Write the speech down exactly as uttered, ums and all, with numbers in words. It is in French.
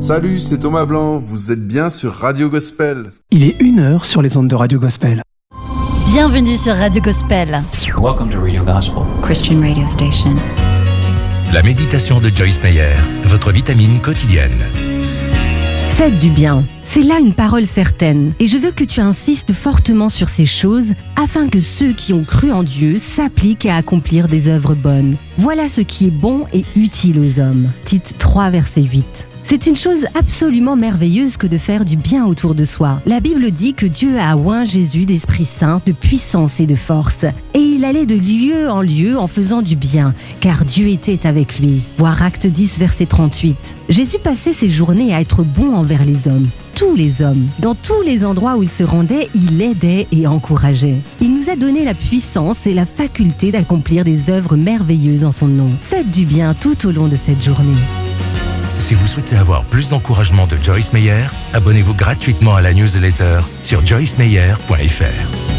Salut, c'est Thomas Blanc, vous êtes bien sur Radio Gospel. Il est une heure sur les ondes de Radio Gospel. Bienvenue sur Radio Gospel. Welcome to Radio Gospel, Christian radio station. La méditation de Joyce Meyer, votre vitamine quotidienne. Faites du bien, c'est là une parole certaine. Et je veux que tu insistes fortement sur ces choses afin que ceux qui ont cru en Dieu s'appliquent à accomplir des œuvres bonnes. Voilà ce qui est bon et utile aux hommes. Tite trois, verset huit. C'est une chose absolument merveilleuse que de faire du bien autour de soi. La Bible dit que Dieu a oint Jésus d'Esprit Saint, de puissance et de force. Et il allait de lieu en lieu en faisant du bien, car Dieu était avec lui. Voir Acte dix, verset trente-huit. Jésus passait ses journées à être bon envers les hommes. Tous les hommes. Dans tous les endroits où il se rendait, il aidait et encourageait. Il nous a donné la puissance et la faculté d'accomplir des œuvres merveilleuses en son nom. Faites du bien tout au long de cette journée. Si vous souhaitez avoir plus d'encouragement de Joyce Meyer, abonnez-vous gratuitement à la newsletter sur joyce meyer point f r.